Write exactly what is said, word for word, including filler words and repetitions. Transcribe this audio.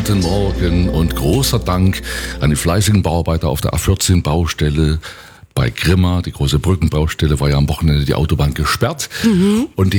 Guten Morgen und großer Dank an die fleißigen Bauarbeiter auf der A vierzehn Baustelle bei Grimma. Die große Brückenbaustelle war ja am Wochenende die Autobahn gesperrt. Mhm. Und